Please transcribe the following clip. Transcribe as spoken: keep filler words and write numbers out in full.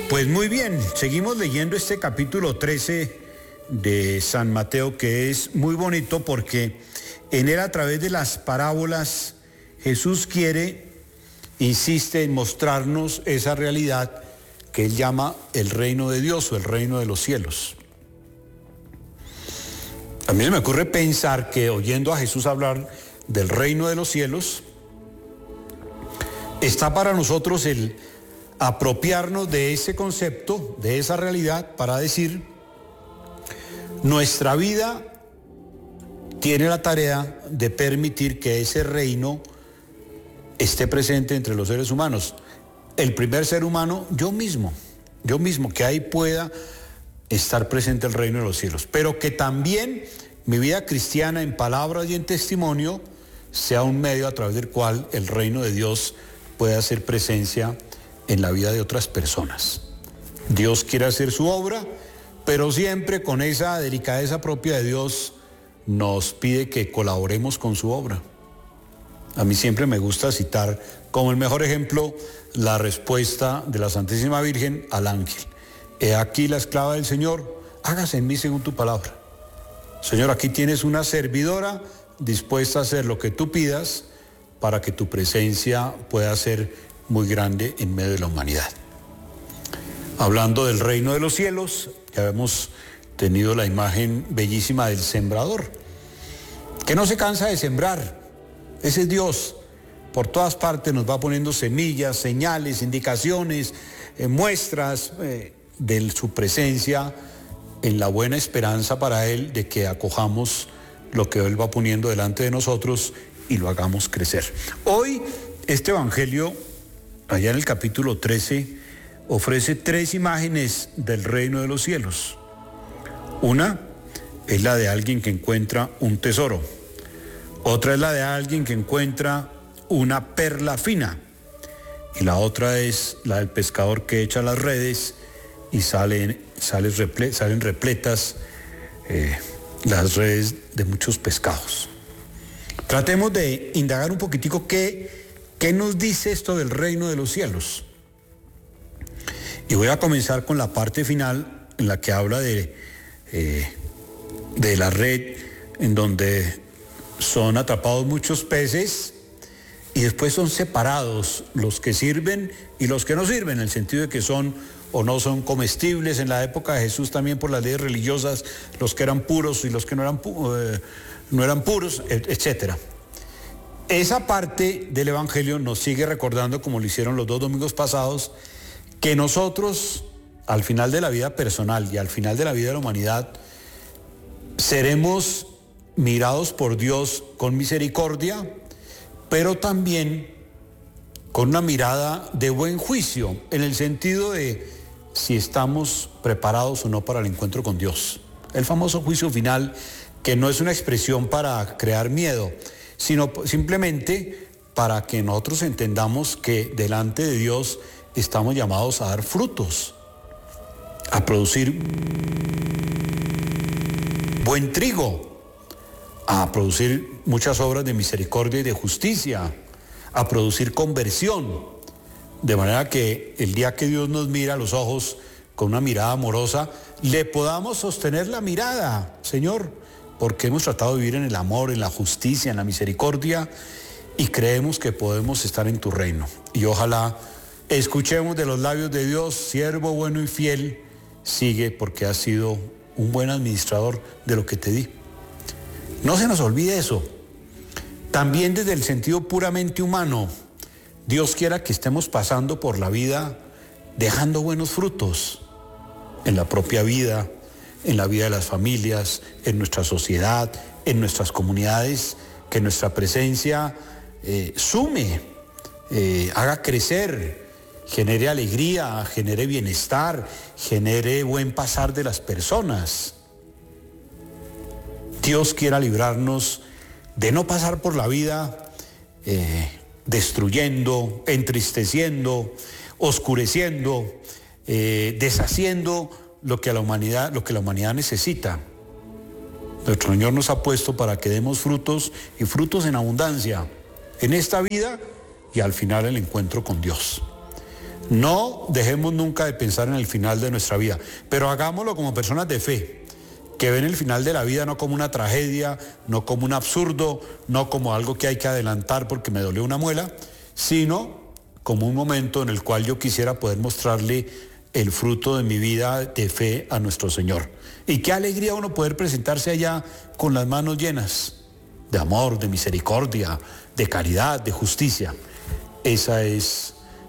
Pues muy bien, seguimos leyendo este capítulo trece de San Mateo, que es muy bonito porque en él, a través de las parábolas, Jesús quiere, insiste en mostrarnos esa realidad que él llama el reino de Dios o el reino de los cielos. A mí se me ocurre pensar que oyendo a Jesús hablar del reino de los cielos, está para nosotros el apropiarnos de ese concepto, de esa realidad, para decir, nuestra vida tiene la tarea de permitir que ese reino esté presente entre los seres humanos. El primer ser humano, yo mismo, yo mismo, que ahí pueda estar presente el reino de los cielos, pero que también mi vida cristiana en palabras y en testimonio sea un medio a través del cual el reino de Dios pueda hacer presencia en la vida de otras personas. Dios quiere hacer su obra, pero siempre con esa delicadeza propia de Dios nos pide que colaboremos con su obra. A mí siempre me gusta citar como el mejor ejemplo la respuesta de la Santísima Virgen al ángel. He aquí la esclava del Señor, hágase en mí según tu palabra. Señor, aquí tienes una servidora dispuesta a hacer lo que tú pidas para que tu presencia pueda ser muy grande en medio de la humanidad. Hablando del reino de los cielos, ya hemos tenido la imagen bellísima del sembrador, que no se cansa de sembrar. Ese es Dios. Por todas partes nos va poniendo semillas, señales, indicaciones, eh, muestras eh, de su presencia, en la buena esperanza para Él de que acojamos lo que Él va poniendo delante de nosotros y lo hagamos crecer. Hoy este evangelio, allá en el capítulo trece, ofrece tres imágenes del reino de los cielos. Una es la de alguien que encuentra un tesoro. Otra es la de alguien que encuentra una perla fina. Y la otra es la del pescador que echa las redes y salen, salen, reple, salen repletas eh, las redes de muchos pescados. Tratemos de indagar un poquitico qué, qué nos dice esto del reino de los cielos. Y voy a comenzar con la parte final en la que habla de, eh, de la red, en donde son atrapados muchos peces y después son separados los que sirven y los que no sirven, en el sentido de que son o no son comestibles. En la época de Jesús también, por las leyes religiosas, los que eran puros y los que no eran, eh, no eran puros, etcétera. Esa parte del evangelio nos sigue recordando, como lo hicieron los dos domingos pasados, que nosotros, al final de la vida personal y al final de la vida de la humanidad, seremos mirados por Dios con misericordia, pero también con una mirada de buen juicio, en el sentido de si estamos preparados o no para el encuentro con Dios. El famoso juicio final, que no es una expresión para crear miedo, sino simplemente para que nosotros entendamos que delante de Dios estamos llamados a dar frutos, a producir buen trigo, a producir muchas obras de misericordia y de justicia, a producir conversión, de manera que el día que Dios nos mira a los ojos con una mirada amorosa, le podamos sostener la mirada, Señor, porque hemos tratado de vivir en el amor, en la justicia, en la misericordia, y creemos que podemos estar en tu reino. Y ojalá escuchemos de los labios de Dios, siervo bueno y fiel, sigue porque has sido un buen administrador de lo que te di. No se nos olvide eso. También desde el sentido puramente humano, Dios quiera que estemos pasando por la vida dejando buenos frutos en la propia vida, en la vida de las familias, en nuestra sociedad, en nuestras comunidades, que nuestra presencia eh, sume, eh, haga crecer, genere alegría, genere bienestar, genere buen pasar de las personas. Dios quiera librarnos de no pasar por la vida eh, destruyendo, entristeciendo, oscureciendo, eh, deshaciendo lo que, a la humanidad, lo que la humanidad necesita. Nuestro Señor nos ha puesto para que demos frutos y frutos en abundancia en esta vida y al final el encuentro con Dios. No dejemos nunca de pensar en el final de nuestra vida, pero hagámoslo como personas de fe, que ven el final de la vida no como una tragedia, no como un absurdo, no como algo que hay que adelantar porque me dolió una muela, sino como un momento en el cual yo quisiera poder mostrarle el fruto de mi vida de fe a nuestro Señor. Y qué alegría uno poder presentarse allá con las manos llenas de amor, de misericordia, de caridad, de justicia. Esa es